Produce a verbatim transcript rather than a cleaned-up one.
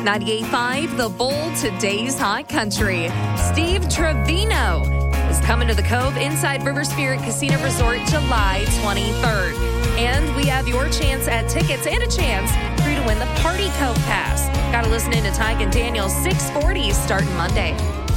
ninety-eight point five The Bull, today's hot country. Steve Trevino is coming to the Cove inside River Spirit Casino Resort July twenty-third. And we have your chance at tickets and a chance for you to win the Party Cove Pass. Got to listen in to Tyke and Daniel six forty starting Monday.